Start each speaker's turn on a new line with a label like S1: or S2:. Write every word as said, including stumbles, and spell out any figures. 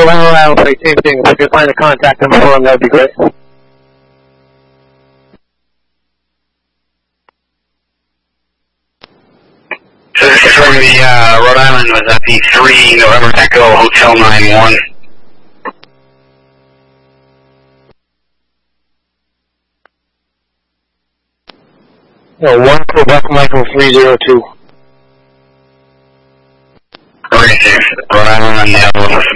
S1: Rhode Island, say same thing. If we could find a contact number for him, that would be great.
S2: So this is from the uh, Rhode Island, was that the three November Echo Hotel nine one?
S1: No, one Quebec Michael three zero two.
S2: Rhode Island, the other one was